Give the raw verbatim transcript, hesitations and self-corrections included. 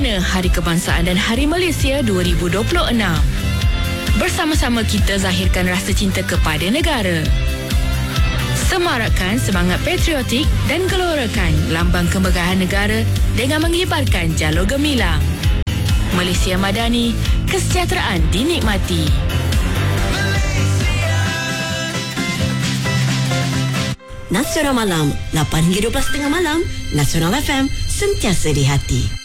sempurna Hari Kebangsaan dan Hari Malaysia dua ribu dua puluh enam. Bersama-sama kita zahirkan rasa cinta kepada negara. Semarakkan semangat patriotik dan gelorakan lambang kemegahan negara dengan mengibarkan jalur gemilang. Malaysia Madani, kesejahteraan dinikmati. Nasional Malam, lapan hingga dua belas tiga puluh malam. Nasional F M, sentiasa di hati.